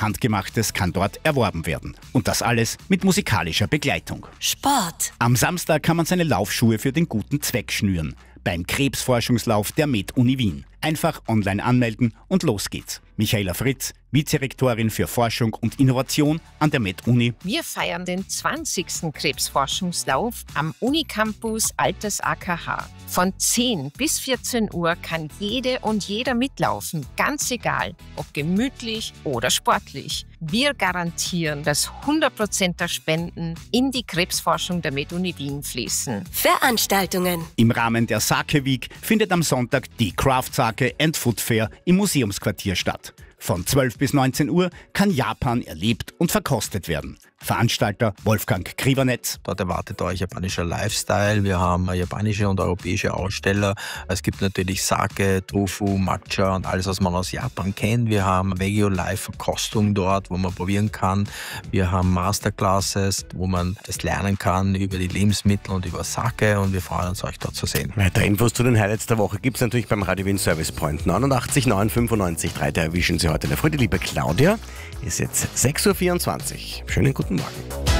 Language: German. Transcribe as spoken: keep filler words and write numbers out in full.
Handgemachtes kann dort erworben werden. Und das alles mit musikalischer Begleitung. Sport. Am Samstag kann man seine Laufschuhe für den guten Zweck schnüren. Beim Krebsforschungslauf der Med-Uni Wien. Einfach online anmelden und los geht's. Michaela Fritz, Vizerektorin für Forschung und Innovation an der Med-Uni. Wir feiern den zwanzigsten Krebsforschungslauf am Unicampus Altes A K H. Von zehn bis vierzehn Uhr kann jede und jeder mitlaufen, ganz egal, ob gemütlich oder sportlich. Wir garantieren, dass hundert Prozent der Spenden in die Krebsforschung der Med-Uni Wien fließen. Veranstaltungen. Im Rahmen der Sake Week findet am Sonntag die Craft Sake and Food Fair im Museumsquartier statt. Von zwölf bis neunzehn Uhr kann Japan erlebt und verkostet werden. Veranstalter Wolfgang Krivanetz. Dort erwartet euch japanischer Lifestyle. Wir haben japanische und europäische Aussteller. Es gibt natürlich Sake, Tofu, Matcha und alles, was man aus Japan kennt. Wir haben Veggie-Live-Verkostung dort, wo man probieren kann. Wir haben Masterclasses, wo man das lernen kann über die Lebensmittel und über Sake. Und wir freuen uns, euch dort zu sehen. Weitere Infos zu den Highlights der Woche gibt es natürlich beim Radio Wien Service Point neunundachtzig neun fünfundneunzig drei. Da erwischen Sie heute in der Früh. Die liebe Claudia ist jetzt sechs Uhr vierundzwanzig. Schönen guten Morgen.